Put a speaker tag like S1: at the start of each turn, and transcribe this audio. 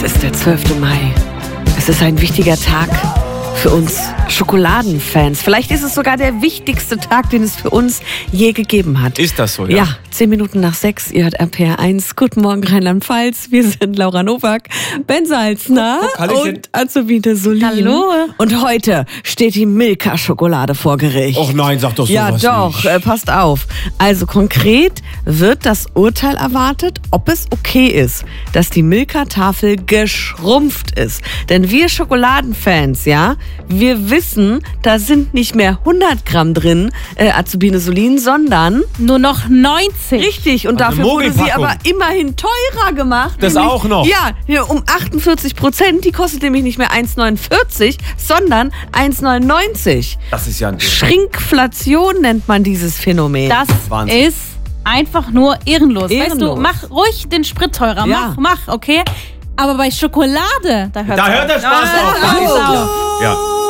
S1: ist der 12. Mai. Es ist ein wichtiger Tag für uns Schokoladenfans. Vielleicht ist es sogar der wichtigste Tag, den es für uns je gegeben hat.
S2: Ist das so, ja?
S1: Ja, 10 Minuten nach 6, ihr hört RPR 1. Guten Morgen Rheinland-Pfalz. Wir sind Laura Nowak, Ben Salzner und Azubine Solin.
S3: Hallo.
S1: Und heute steht die Milka-Schokolade vor Gericht.
S2: Och nein, sag doch sowas
S1: Ja doch,
S2: nicht.
S1: passt auf. Also konkret wird das Urteil erwartet, ob es okay ist, dass die Milka-Tafel geschrumpft ist. Denn wir Schokoladenfans, ja, wir wissen, da sind nicht mehr 100 Gramm drin, Azubine Solin, sondern
S3: nur noch 90.
S1: richtig. Und
S2: Also
S1: dafür wurde sie
S2: Mogelpackung.
S1: aber immerhin teurer gemacht.
S2: Das
S1: nämlich,
S2: auch noch?
S1: Ja, um 48%. Die kostet nämlich nicht mehr 1,49, sondern 1,99.
S2: Das ist ja ein Ding.
S1: Schrinkflation nennt man dieses Phänomen.
S3: Das
S2: Wahnsinn.
S3: ist einfach nur ehrenlos. Weißt
S1: Ehrenlos.
S3: du, mach ruhig den Sprit teurer.
S1: Ja.
S3: Mach, okay? Aber bei Schokolade, da hört
S2: Da hört der Spaß auf.
S3: auf.
S2: Ja.